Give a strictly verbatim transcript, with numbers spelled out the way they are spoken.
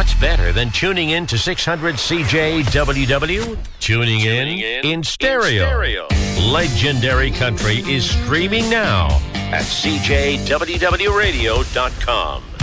What's better than tuning in to six hundred C J W W? Tuning, tuning in, in in stereo. In stereo. Legendary Country is streaming now at C J W W radio dot com.